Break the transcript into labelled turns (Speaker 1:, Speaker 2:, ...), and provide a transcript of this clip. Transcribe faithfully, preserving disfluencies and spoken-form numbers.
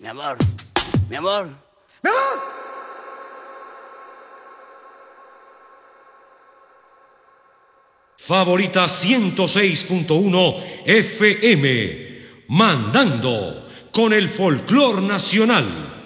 Speaker 1: Mi amor, mi amor.
Speaker 2: ¡Mi amor!
Speaker 3: Favorita ciento seis punto uno F M, mandando con el folclor nacional.